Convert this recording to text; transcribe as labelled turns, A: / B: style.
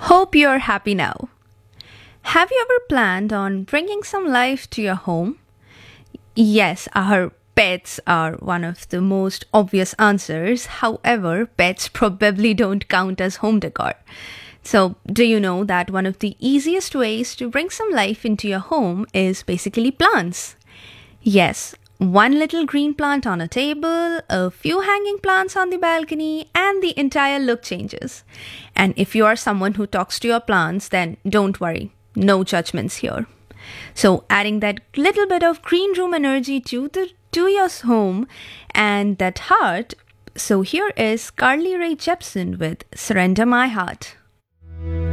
A: Hope you're happy now. Have you ever planned on bringing some life to your home? Yes, our pets are one of the most obvious answers. However, pets probably don't count as home decor. So, do you know that one of the easiest ways to bring some life into your home is basically plants? Yes, one little green plant on a table, a few hanging plants on the balcony, and the entire look changes. And if you are someone who talks to your plants, then don't worry, no judgments here. So, adding that little bit of green room energy to your home and that heart. So, here is Carly Rae Jepsen with Surrender My Heart.